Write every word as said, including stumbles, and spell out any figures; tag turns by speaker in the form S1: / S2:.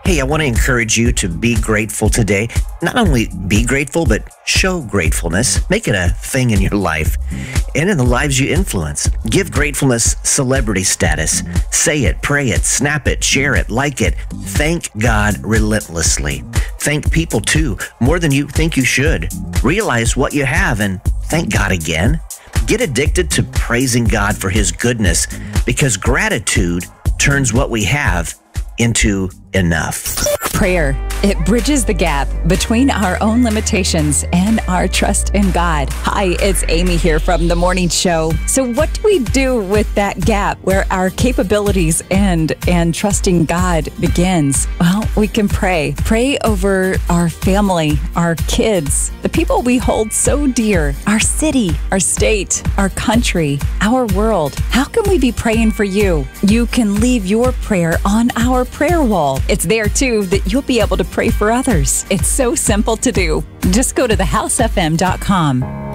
S1: Hey, I want to encourage you to be grateful today. Not only be grateful, but show gratefulness. Make it a thing in your life and in the lives you influence. Give gratefulness celebrity status. Say it, pray it, snap it, share it, like it. Thank God relentlessly. Thank people too, more than you think you should. Realize what you have and thank God again. Get addicted to praising God for His goodness, because gratitude turns what we have into enough.
S2: Prayer. It bridges the gap between our own limitations and our trust in God. Hi, it's Amy here from The Morning Show. So what do we do with that gap where our capabilities end and trusting God begins? Well, we can pray. Pray over our family, our kids, the people we hold so dear, our city, our state, our country, our world. How can we be praying for you? You can leave your prayer on our prayer wall. It's there too that you'll be able to pray for others. It's so simple to do. Just go to the house f m dot com.